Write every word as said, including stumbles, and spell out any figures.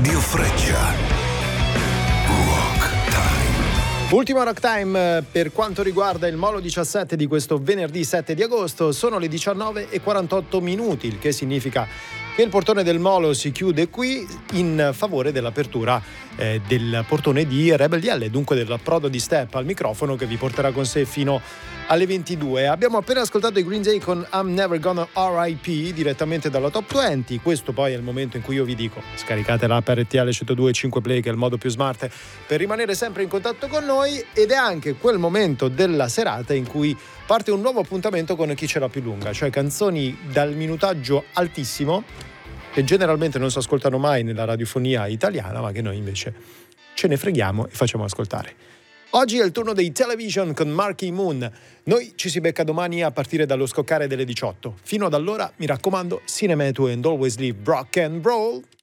Radio Freccia. Rock Time. Ultimo Rock Time per quanto riguarda il Molo diciassette di questo venerdì sette di agosto. Sono le diciannove e quarantotto minuti, il che significa che il portone del Molo si chiude qui in favore dell'apertura eh, del portone di Rebel D L, dunque dell'approdo di Step al microfono che vi porterà con sé fino alle ventidue. Abbiamo appena ascoltato i Green Day con I'm Never Gonna R I P direttamente dalla Top venti. Questo poi è il momento in cui io vi dico: scaricate l'app R T L centodue e cinque Play, che è il modo più smart per rimanere sempre in contatto con noi, ed è anche quel momento della serata in cui parte un nuovo appuntamento con Chi ce l'ha più lunga, cioè canzoni dal minutaggio altissimo che generalmente non si ascoltano mai nella radiofonia italiana, ma che noi invece ce ne freghiamo e facciamo ascoltare. Oggi è il turno dei Television con Marquee Moon. Noi ci si becca domani a partire dallo scoccare delle diciotto. Fino ad allora, mi raccomando, Cinemetu and Always Leave Rock and Roll.